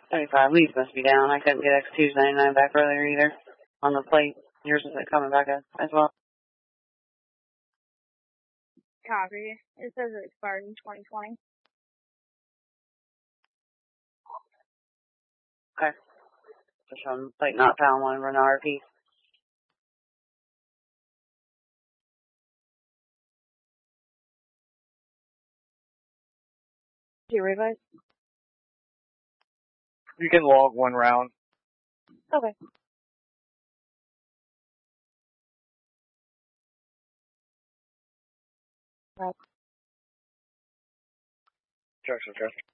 75 leads must be down. I couldn't get X299 back earlier either on the plate. Yours isn't coming back as well. Copy. It says it expired in 2020. Okay. Just on plate not found one, run RP. Do you revise? You can log one round. Okay. Check.